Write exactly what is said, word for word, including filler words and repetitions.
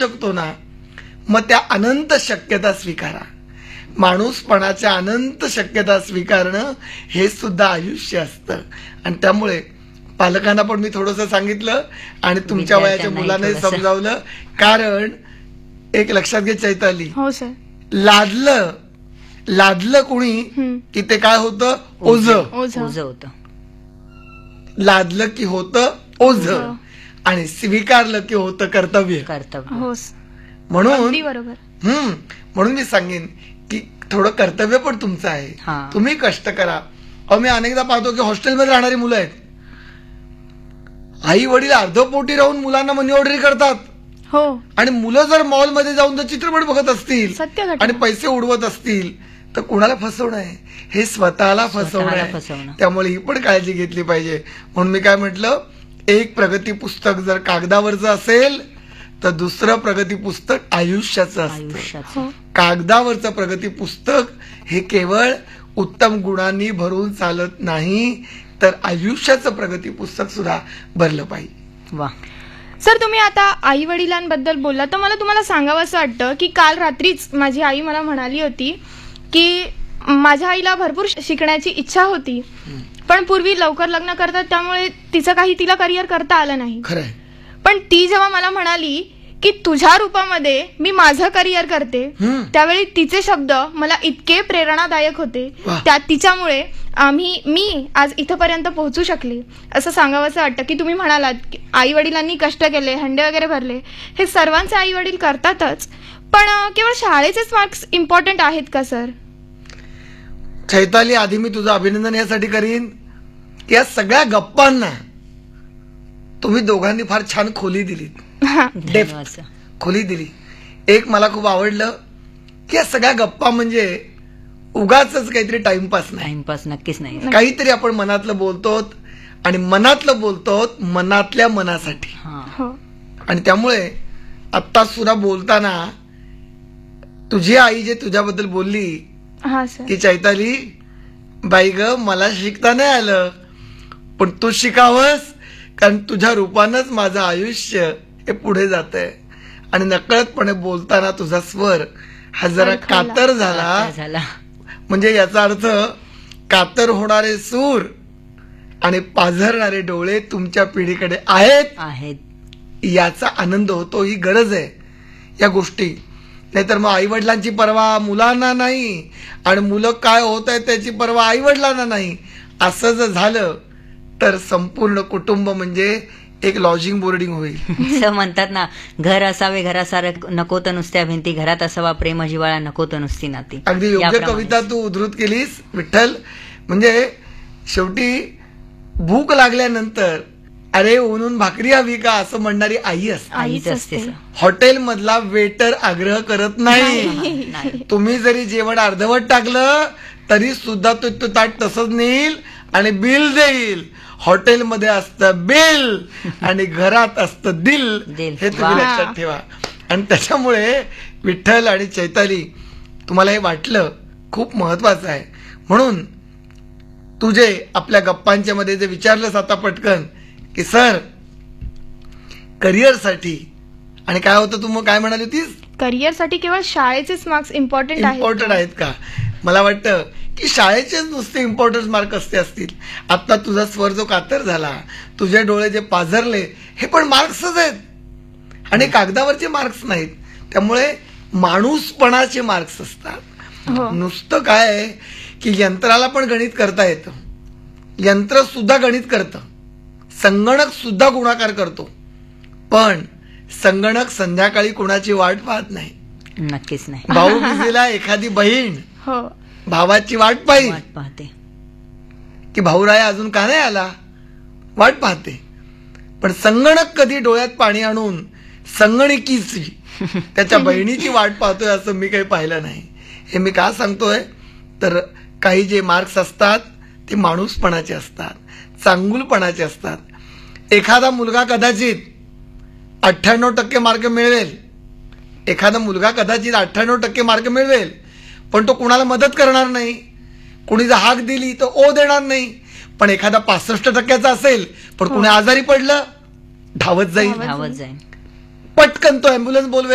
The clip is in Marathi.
शकतो ना, मग त्या अनंत शक्यता स्वीकारा. माणूसपणाच्या अनंत शक्यता स्वीकारणं हे सुद्धा आयुष्य असतं. आणि त्यामुळे पालकांना पण मी थोडंसं सांगितलं आणि तुमच्या वयाच्या मुलांनाही समजावलं. कारण एक लक्षात घे चैताली, हो सर, लादलं लादलं कुणी की ते काय होतं, ओझ ओझं होतं. लादलं की होतं ओझ आणि स्वीकारलं की होतं कर्तव्य. कर्तव्य हो म्हणून अगदी बरोबर. हम्म म्हणून मी सांगेन की थोडं कर्तव्य पण तुमचं आहे. हा. तुम्ही कष्ट करा. अहो मी अनेकदा पाहतो की हॉस्टेलमध्ये राहणारी मुलं आहेत, आई वडील अर्धपोटी राहून मुलांना मनी ऑर्डरी करतात. हो, आणि मुलं जर मॉलमध्ये जाऊन जर चित्रपट बघत असतील सत्य घटना. आणि पैसे उडवत असतील तर कुणाला फसवणं आहे, हे स्वतःला फसवणं स्वतःला आहे. फसवणं. त्यामुळे ही पण काळजी घेतली पाहिजे. म्हणून मी काय म्हटलं, एक प्रगती पुस्तक जर कागदावरचं असेल तर दुसरं प्रगती पुस्तक आयुष्याचं असतं. आयुष्याचं हो, कागदावरचं प्रगती पुस्तक हे केवळ उत्तम गुणांनी भरून चालत नाही, तर आयुष्याचं प्रगती पुस्तक सुद्धा भरलं पाहिजे. वा. सर तुम्ही आता आई वडिलांबद्दल बोलला तर मला तुम्हाला सांगावं असं वाटतं की काल रात्रीच माझी आई मला म्हणाली होती की माझ्या आईला भरपूर शिकण्याची इच्छा होती, पण पूर्वी लवकर लग्न करतात त्यामुळे तिचं काही तिला करिअर करता आलं नाही. खरंय. पण ती जेव्हा मला म्हणाली की तुझ्या रूपामध्ये मी माझं करिअर करते, हम्म. त्यावेळी तिचे शब्द मला इतके प्रेरणादायक होते. वाह. त्या तिच्यामुळे आम्ही मी आज इथपर्यंत पोहोचू शकले. असं सांगावंसं वाटतं की तुम्ही म्हणालात आई वडिलांनी कष्ट केले, हंडे वगैरे भरले, हे सर्वांचे आई वडील करतातच, पण अं, केवळ शाळेचेच मार्क्स इम्पॉर्टंट आहेत का सर? चैताली, आधी मी तुझं अभिनंदन यासाठी करीन की या सगळ्या गप्पांना तुम्ही दोघांनी फार छान खोली दिली, धन्यवाद सर. खोली दिली. एक मला खूप आवडलं की या सगळ्या गप्पा म्हणजे उगाच काहीतरी टाइमपास नाही, टाइमपास नक्कीच नाही. काहीतरी आपण मनातलं बोलतो आणि मनातलं बोलतो मनातल्या मनासाठी. हा. हो, आणि त्यामुळे आत्ता सुद्धा बोलताना तुझी आई जे तुझ्याबद्दल बोलली हा सर. की चैताली बाई ग, मला शिकता नाही आलं पण तू शिकावंस, कारण तुझ्या रूपानंच माझं आयुष्य हे पुढे जातंय. आणि नकळतपणे बोलताना तुझा स्वर हा जरा अडखळला. कातर झाला, झाला. म्हणजे याचा अर्थ कातर होणारे सूर आणि पाझरणारे डोळे तुमच्या पिढीकडे आहेत आहेत. याचा आनंद होतो. ही गरज आहे या गोष्टी. नाहीतर मग आई वडिलांची पर्वा मुलांना नाही आणि मुलं काय होत आहे त्याची पर्वा आई वडिलांना नाही. असं जर झालं तर संपूर्ण कुटुंब म्हणजे एक लॉजिंग बोर्डिंग होईल. असं म्हणतात ना, घर असावे घरासारं नको तर नुसत्या भिंती, घरात असावा प्रेम जिव्हाळा नको तर नुसती नाती. अगदी योग्य याप्रमाणे. कविता तू उद्धृत केलीस विठ्ठल. म्हणजे शेवटी भूक लागल्यानंतर अरे ऊनून भाकरी हवी का असं म्हणणारी आई असते. आईच असते सर. हॉटेल मधला वेटर आग्रह करत नाही. नाही. तुम्ही जरी जेवण अर्धवट टाकलं तरी सुद्धा तो तो ताट तसंच नेईल आणि बिल देईल. हॉटेलमध्ये असतं बिल आणि घरात असतं दिल, दिल. हे तुम्ही वा. लक्षात ठेवा. आणि त्याच्यामुळे विठ्ठल आणि चैताली, तुम्हाला हे वाटलं खूप महत्वाचं आहे. म्हणून तुझे आपल्या गप्पांच्या मध्ये जे विचारलंस आता पटकन की सर करिअरसाठी आणि काय होतं, तू मग काय म्हणाली होतीस, करिअरसाठी केवळ शाळेचेच मार्क्स इम्पॉर्टंट आहेत इम्पॉर्टंट आहेत का? मला वाटतं की शाळेचेच नुसते इम्पॉर्टन्स मार्क असते असतील. आता तुझा स्वर जो कातर झाला, तुझे डोळे जे पाझरले, हे पण मार्क्सच आहेत आणि कागदावरचे मार्क्स नाहीत. त्यामुळे माणूसपणाचे मार्क्स असतात. हो. नुसतं काय आहे की यंत्राला पण गणित करता येतं, यंत्र सुद्धा गणित करतं, संगणक सुद्धा गुणाकार करतो, पण संगणक संध्याकाळी कोणाची वाट पाहत नाही. नक्कीच नाही. भाऊ बिजेला एखादी बहीण हो, भावाची वाट पाहिल वाट पाहते. की भाऊराया अजून का नाही आला, वाट पाहते. पण संगणक कधी डोळ्यात पाणी आणून संगणकीची त्याच्या बहिणीची वाट पाहतोय असं मी काही पाहिलं नाही. हे मी का सांगतोय तर काही जे मार्क्स असतात ते माणूसपणाचे असतात, चांगुलपणाचे असतात. एखादा मुलगा कदाचित अठ्ठ्याण्णव टक्के मार्क मिळवेल, एखादा मुलगा कदाचित अठ्ठ्याण्णव टक्के मार्क मिळवेल, पण तो कुणाला मदत करणार नाही, कुणी जर हाक दिली तर ओ देणार नाही. पण एखादा पासष्ट टक्क्याचा असेल पण कुणी आजारी पडलं धावत जाईल, धावत जाईल. पटकन तो अँब्युलन्स बोलवेल.